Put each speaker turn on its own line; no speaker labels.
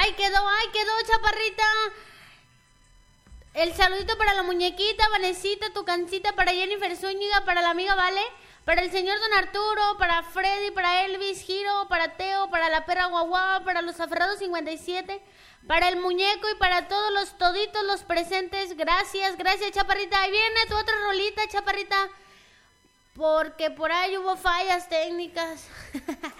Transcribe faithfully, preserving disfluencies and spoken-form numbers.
Ay, quedó, ay, quedó, chaparrita. El saludito para la muñequita, Vanesita, tu cancita, para Jennifer Zúñiga, para la amiga Vale, para el señor Don Arturo, para Freddy, para Elvis, Giro, para Teo, para la perra Guagua, para los aferrados cincuenta y siete, para el muñeco y para todos los toditos los presentes. Gracias, gracias, chaparrita. Ahí viene tu otra rolita, chaparrita, porque por ahí hubo fallas técnicas.